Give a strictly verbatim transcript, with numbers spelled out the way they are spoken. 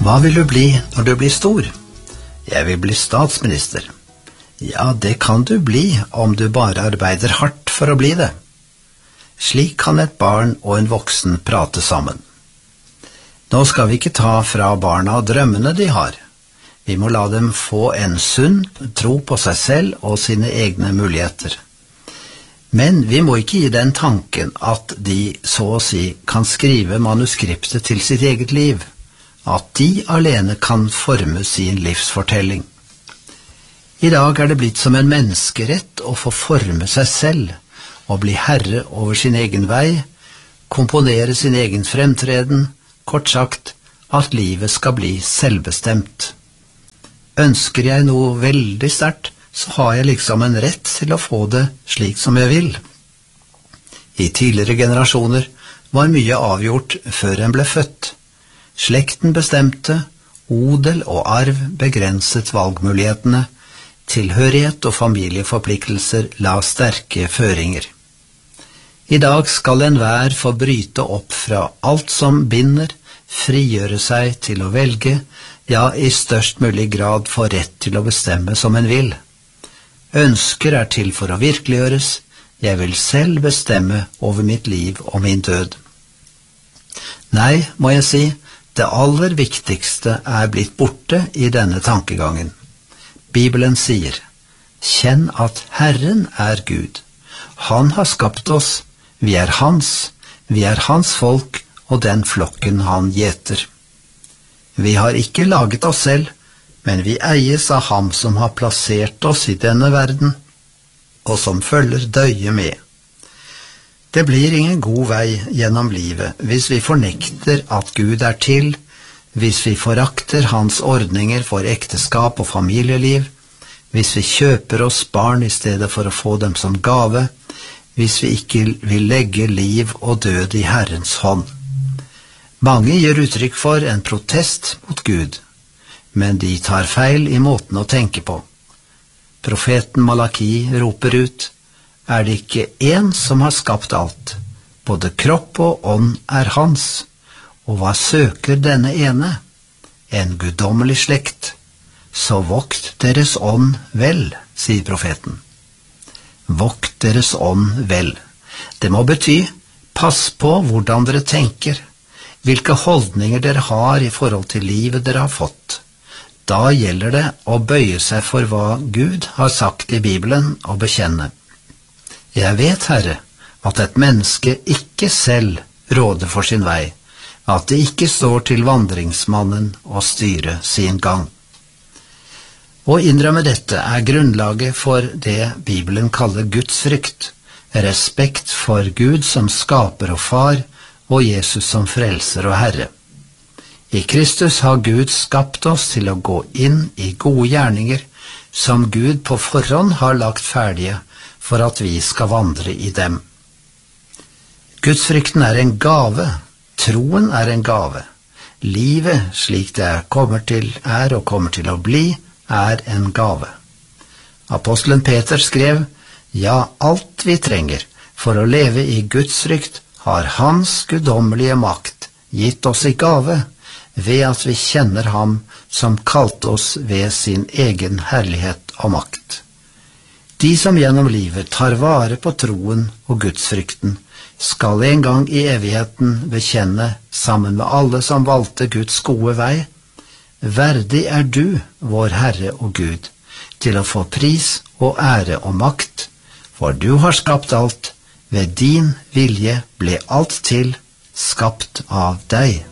Hva vil du bli når du blir stor? Jeg vil bli statsminister. Ja, det kan du bli om du bare arbeider hardt for å bli det. Slik kan et barn og en voksen prate sammen. Nå skal vi ikke ta fra barna drømmene de har. Vi må la dem få en sunn tro på seg selv og sine egne muligheter. Men vi må ikke gi den tanken at de, så å si, kan skrive manuskriptet til sitt eget liv, at de alene kan forme sin livsfortelling. I dag er det blitt som en menneskerett å få forme seg selv, og bli herre over sin egen vei, komponere sin egen fremtreden, kort sagt, at livet skal bli selvbestemt. Ønsker jeg noe veldig sterkt, så har jeg liksom en rett til å få det slik som jeg vil. I tidligere generasjoner var mye avgjort før en ble født. Slekten bestemte, odel og arv begrenset valgmulighetene, tilhørighet og familieforpliktelser la sterke føringer. I dag skal enhver få bryte opp fra alt som binder, frigjøre seg til å velge, ja, i størst mulig grad få rett til å bestemme som en vil. Ønsker er til for å virkeliggjøres, jeg vil selv bestemme over mitt liv og min død. Nei, må jeg si, det aller viktigste er blitt borte i denne tankegangen. Bibelen sier, kjenn at Herren er Gud. Han har skapt oss, vi er hans, vi er hans folk og den flokken han gjeter. Vi har ikke laget oss selv, men vi eies av ham som har plassert oss i denne verden, og som følger døye med. Det blir ingen god vei gjennom livet hvis vi fornekter at Gud er til, hvis vi forakter hans ordninger for ekteskap og familieliv, hvis vi kjøper oss barn i stedet for å få dem som gave, hvis vi ikke vil legge liv og død i Herrens hånd. Mange gir uttrykk for en protest mot Gud, men de tar feil i måten å tenke på. Profeten Malaki roper ut, er det ikke en som har skapt alt? Både kropp og ånd er hans. Og hva søker denne ene? En guddommelig slekt. Så vokt deres ånd vel, sier profeten. Vokt deres ånd vel. Det må bety, pass på hvordan dere tenker, hvilke holdninger dere har i forhold til livet dere har fått. Da gjelder det å bøye seg for hva Gud har sagt i Bibelen og bekjenne. Jeg vet, Herre, at et menneske ikke selv råder for sin vei, at det ikke står til vandringsmannen å styre sin gang. Å innrømme dette er grunnlaget for det Bibelen kaller Guds frykt, respekt for Gud som skaper og far, og Jesus som frelser og Herre. I Kristus har Gud skapt oss til å gå inn i gode gjerninger, som Gud på forhånd har lagt ferdige, for at vi skal vandre i dem. Gudsfrykten er en gave, troen er en gave. Livet, slik det er, kommer til, er og kommer til å bli, er en gave. Apostelen Peter skrev, ja, alt vi trenger for å leve i Gudsfrykt har hans guddommelige makt gitt oss i gave, ved at vi kjenner ham som kalte oss ved sin egen herlighet og makt. De som gjennom livet tar vare på troen og gudsfrykten, skal en gang i evigheten bekjenne, sammen med alle som valgte Guds gode vei, verdig er du, vår Herre og Gud, til å få pris og ære og makt, for du har skapt alt, ved din vilje ble alt til, skapt av deg.